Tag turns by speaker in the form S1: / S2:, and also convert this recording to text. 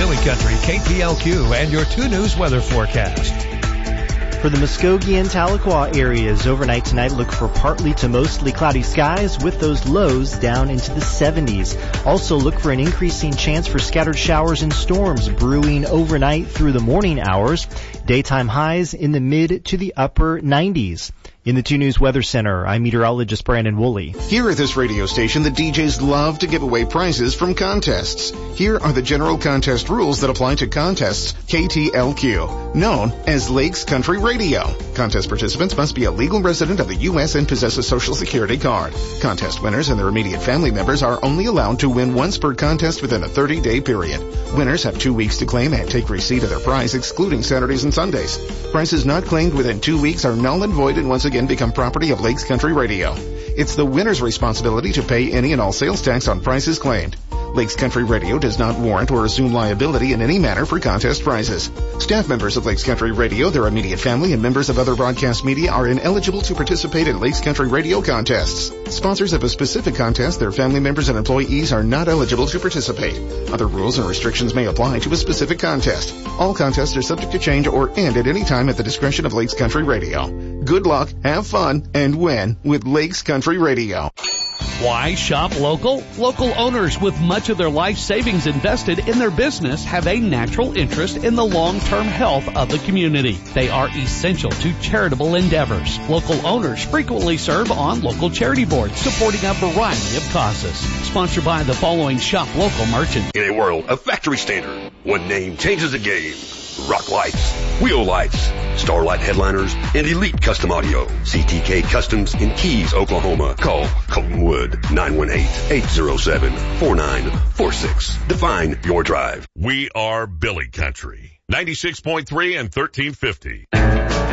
S1: Billy Country, KTLQ, and your 2 News weather forecast.
S2: For the Muskogee and Tahlequah areas, overnight tonight look for partly to mostly cloudy skies with those lows down into the 70s. Also look for an increasing chance for scattered showers and storms brewing overnight through the morning hours. Daytime highs in the mid to the upper 90s. In the 2 News Weather Center, I'm meteorologist Brandon Woolley.
S3: Here at this radio station, the DJs love to give away prizes from contests. Here are the general contest rules that apply to contests KTLQ, known as Lakes Country Radio. Contest participants must be a legal resident of the U.S. and possess a Social Security card. Contest winners and their immediate family members are only allowed to win once per contest within a 30-day period. Winners have 2 weeks to claim and take receipt of their prize, excluding Saturdays and Sundays. Prizes not claimed within 2 weeks are null and void and once again become property of Lakes Country Radio. It's the winner's responsibility to pay any and all sales tax on prizes claimed. Lakes Country Radio does not warrant or assume liability in any manner for contest prizes. Staff members of Lakes Country Radio, their immediate family, and members of other broadcast media are ineligible to participate in Lakes Country Radio contests. Sponsors of a specific contest, their family members and employees are not eligible to participate. Other rules and restrictions may apply to a specific contest. All contests are subject to change or end at any time at the discretion of Lakes Country Radio. Good luck, have fun, and win with Lakes Country Radio.
S4: Why shop local? Local owners with much of their life savings invested in their business have a natural interest in the long-term health of the community. They are essential to charitable endeavors. Local owners frequently serve on local charity boards supporting a variety of causes. Sponsored by the following shop local merchants.
S5: In a world of factory standard, one name changes the game. Rock Lights, Wheel Lights, Starlight Headliners, and Elite Custom Audio. CTK Customs in Keys, Oklahoma. Call Colton Wood, 918-807-4946. Define your drive.
S6: We are Billy Country. 96.3 and 1350.